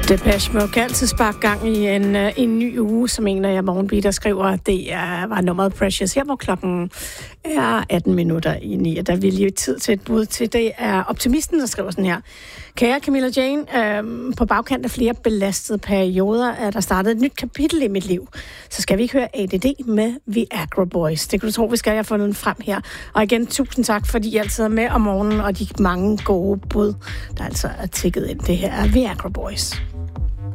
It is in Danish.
Depeche Mode kan altid sparke gang i en ny uge, som en af jer morgenbeater skriver. Det var nummeret Precious her, hvor klokken er 18:09, og der vil lige tid til et bud til. Det er Optimisten, der skriver sådan her. Kære Camilla Jane, på bagkant af flere belastede perioder er der startet et nyt kapitel i mit liv. Så skal vi ikke høre ADD med Viagra Boys. Det kan du tro, vi skal have fundet den frem her. Og igen, tusind tak, fordi I altid er med om morgenen, og de mange gode bud, der altså er tikket ind. Det her er Viagra Boys.